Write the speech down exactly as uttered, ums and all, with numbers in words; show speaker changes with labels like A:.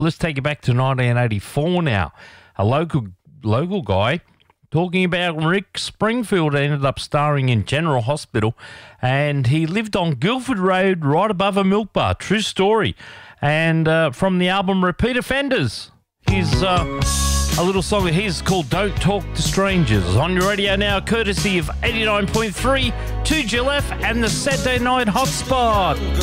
A: Let's take it back to nineteen eighty-four now. A local local guy talking about Rick Springfield ended up starring in General Hospital, and he lived on Guildford Road right above a milk bar. True story. And uh, from the album Repeat Offenders, here's uh, a little song that he's called Don't Talk to Strangers. On your radio now, courtesy of eighty-nine point three, two G L F and the Saturday Night Hotspot.